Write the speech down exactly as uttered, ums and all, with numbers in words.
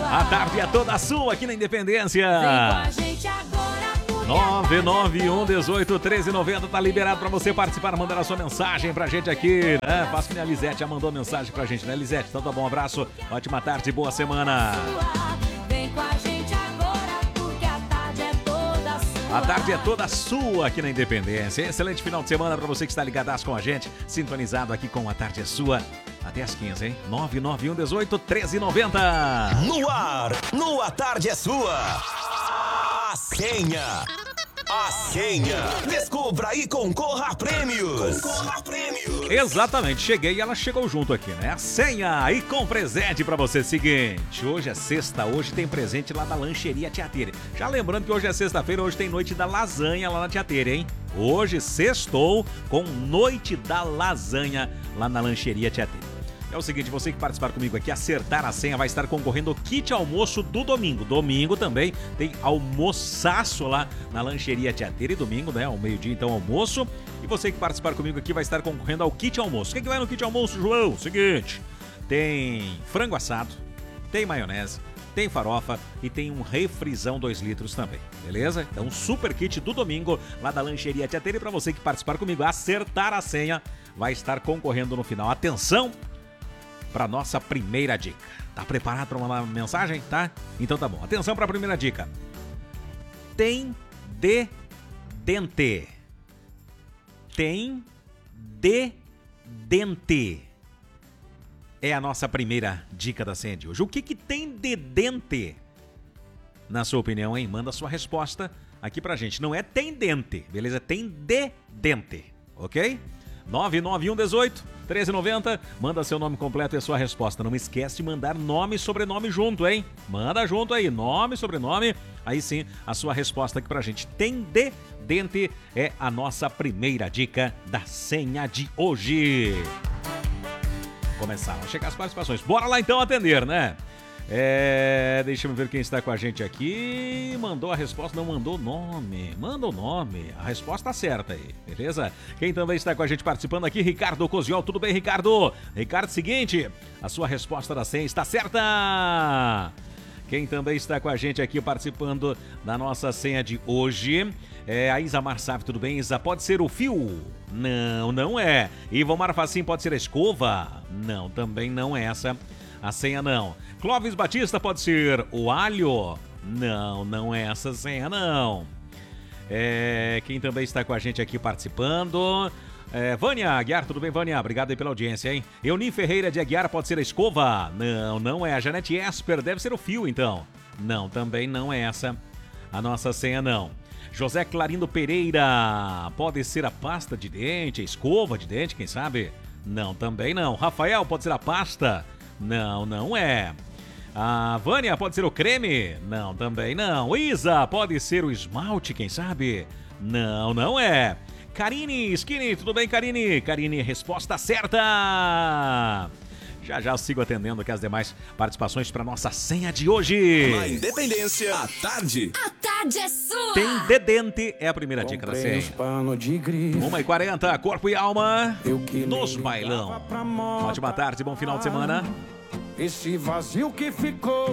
A tarde é toda sua aqui na Independência. Vem com a gente agora, porque nove nove um, dezoito, treze, noventa, tá liberado pra você participar, mandar a sua mensagem pra gente aqui, né? Faço que a Lisete já mandou mensagem pra gente, né, Lisete? Então tá bom, um abraço, ótima tarde, boa semana. vem com a gente agora, porque a tarde é toda sua. A tarde é toda sua aqui na Independência. Excelente final de semana pra você que está ligadaço com a gente, sintonizado aqui com A Tarde é Sua. Até às quinze, hein? nove nove um, dezoito, treze, noventa. No ar, no A Tarde é Sua. A senha. A senha. Descubra e concorra a prêmios. Concorra a prêmios. Exatamente, cheguei e ela chegou junto aqui, né? A senha e com presente pra você. Seguinte, hoje é sexta, hoje tem presente lá da Lancheria Tiateira. Já lembrando que hoje é sexta-feira, hoje tem noite da lasanha lá na Tiateira, hein? Hoje sextou com noite da lasanha lá na Lancheria Tiateira. É o seguinte, você que participar comigo aqui, acertar a senha, vai estar concorrendo ao kit almoço do domingo. Domingo também tem almoçaço lá na Lancheria Tiateira. E domingo, né, ao meio-dia, então, almoço. E você que participar comigo aqui vai estar concorrendo ao kit almoço. O que, que vai no kit almoço, João? Seguinte, tem frango assado, tem maionese, tem farofa e tem um refrizão dois litros também, beleza? Então, um super kit do domingo lá da Lancheria Tiateira. E para você que participar comigo, acertar a senha, vai estar concorrendo no final. Atenção para nossa primeira dica. Tá preparado para mandar uma mensagem? Tá? Então tá bom. Atenção para a primeira dica. Tem de dente. Tem de dente. É a nossa primeira dica da senha de hoje. O que que tem de dente? Na sua opinião, hein? Manda sua resposta aqui pra gente. Não é tem dente, beleza? Tem de dente, ok? nove nove um, dezoito, treze, noventa. Manda seu nome completo e a sua resposta. Não esquece de mandar nome e sobrenome junto, hein? Manda junto aí, nome e sobrenome. Aí sim, a sua resposta aqui pra gente. Tem de dente é a nossa primeira dica da senha de hoje. Começaram a chegar as participações. Bora lá então atender, né? É, deixa eu ver quem está com a gente aqui. Mandou a resposta, não mandou o nome. Manda o nome, a resposta tá certa aí, beleza? Quem também está com a gente participando aqui, Ricardo Coziol. Tudo bem, Ricardo? Ricardo, seguinte, a sua resposta da senha está certa. Quem também está com a gente aqui participando da nossa senha de hoje é a Isa Marçaf. Tudo bem, Isa? Pode ser o fio? Não, não é. Ivomar Facim, pode ser a escova? Não, também não é essa a senha, não. Clóvis Batista, pode ser o alho? Não, não é essa senha, não. É, quem também está com a gente aqui participando... É, Vânia Aguiar, tudo bem, Vânia? Obrigado aí pela audiência, hein? Euni Ferreira de Aguiar, pode ser a escova? Não, não é. A Janete Esper, deve ser o fio, então. Não, também não é essa a nossa senha, não. José Clarindo Pereira, pode ser a pasta de dente, a escova de dente, quem sabe? Não, também não. Rafael, pode ser a pasta? Não, não é. A Vânia, pode ser o creme? Não, também não. Isa, pode ser o esmalte, quem sabe? Não, não é. Karine Skinny, tudo bem, Karine? Karine, resposta certa! Já já eu sigo atendendo aqui as demais participações para nossa senha de hoje. Na Independência, à tarde. A tarde é sua. Tem de dente, é a primeira dica da senha. uma e quarenta, corpo e alma nos bailão. Ótima tarde, bom final de semana. Esse vazio que ficou